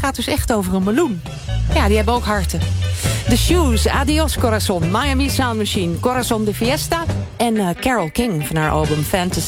gaat dus echt over een meloen. Ja, die hebben ook harten. The Shoes, Adios Corazon, Miami Sound Machine, Corazon de Fiesta... en Carole King van haar album Fantasy.